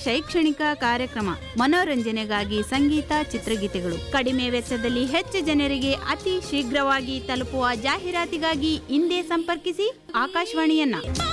ಶೈಕ್ಷಣಿಕ ಕಾರ್ಯಕ್ರಮ, ಮನೋರಂಜನೆಗಾಗಿ ಸಂಗೀತ, ಚಿತ್ರಗೀತೆಗಳು, ಕಡಿಮೆ ವೆಚ್ಚದಲ್ಲಿ ಹೆಚ್ಚು ಜನರಿಗೆ ಅತಿ ಶೀಘ್ರವಾಗಿ ತಲುಪುವ ಜಾಹೀರಾತಿಗಾಗಿ ಇಂದೇ ಸಂಪರ್ಕಿಸಿ ಆಕಾಶವಾಣಿಯನ್ನ.